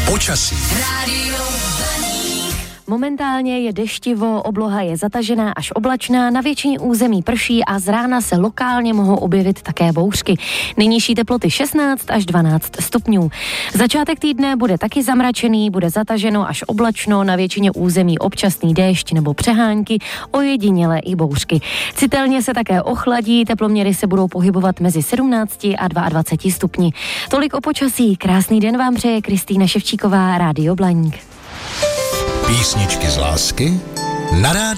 Počasí. Momentálně je deštivo, obloha je zatažená až oblačná, na většině území prší a z rána se lokálně mohou objevit také bouřky. Nejnižší teploty 16 až 12 stupňů. Začátek týdne bude taky zamračený, bude zataženo až oblačno, na většině území občasný déšť nebo přehánky, ojedinělé i bouřky. Citelně se také ochladí, teploměry se budou pohybovat mezi 17 a 22 stupni. Tolik o počasí, krásný den vám přeje Kristýna Ševčíková, Rádio Blaník. Písničky z lásky na rádiu.